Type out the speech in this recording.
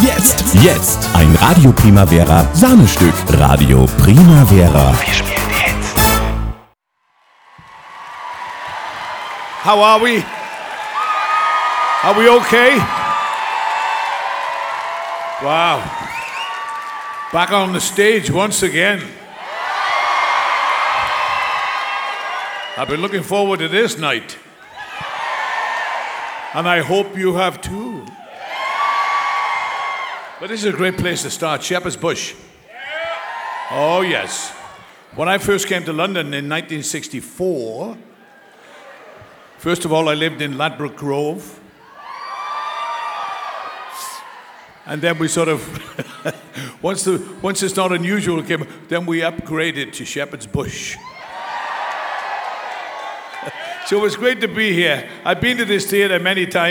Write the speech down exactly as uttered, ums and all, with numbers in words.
Jetzt, jetzt ein Radio Primavera Sahnestück. Radio Primavera. Wir spielen die Hits. How are we? Are we okay? Wow. Back on the stage once again. I've been looking forward to this night. And I hope you have too. But this is a great place to start, Shepherd's Bush. Oh yes. When I first came to London in nineteen sixty-four, first of all I lived in Ladbroke Grove. And then we sort of, once the once it's not unusual came, then we upgraded to Shepherd's Bush. So it was great to be here. I've been to this theatre many times.